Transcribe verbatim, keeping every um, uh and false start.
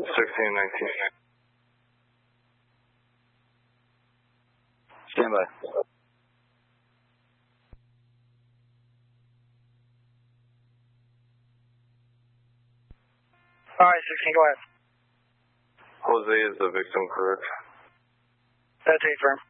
sixteen nineteen. Stand by. Alright, sixteen, go ahead. Jose is the victim, correct? That's a firm.